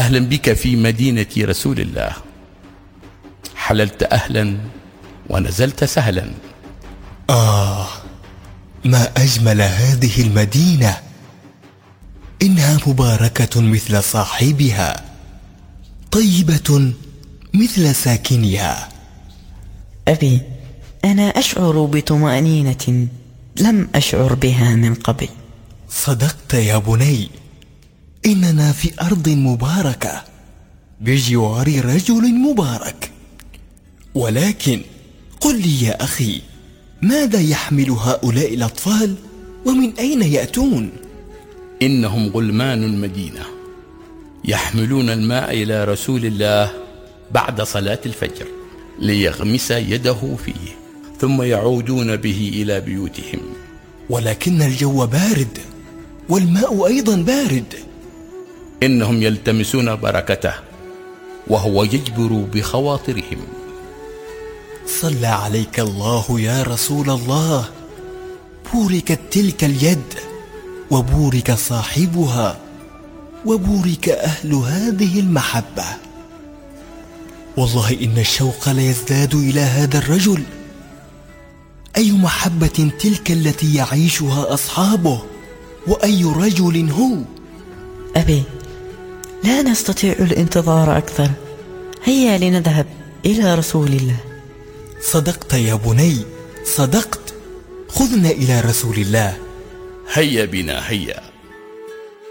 أهلا بك في مدينة رسول الله، حللت أهلا ونزلت سهلا. ما أجمل هذه المدينة، إنها مباركة مثل صاحبها، طيبة مثل ساكنها. أبي، أنا أشعر بطمأنينة لم أشعر بها من قبل. صدقت يا بني، إننا في أرض مباركة بجوار رجل مبارك. ولكن قل لي يا أخي، ماذا يحمل هؤلاء الأطفال ومن أين يأتون؟ إنهم غلمان المدينة، يحملون الماء إلى رسول الله بعد صلاة الفجر ليغمس يده فيه، ثم يعودون به إلى بيوتهم. ولكن الجو بارد والماء أيضا بارد. إنهم يلتمسون بركته وهو يجبر بخواطرهم. صلى عليك الله يا رسول الله. بوركت تلك اليد، وبورك صاحبها، وبورك أهل هذه المحبة. والله إن الشوق ليزداد إلى هذا الرجل. أي محبة تلك التي يعيشها أصحابه، وأي رجل هو. أبي، لا نستطيع الانتظار أكثر، هيا لنذهب إلى رسول الله. صدقت يا بني، صدقت. خذنا إلى رسول الله. هيا بنا، هيا.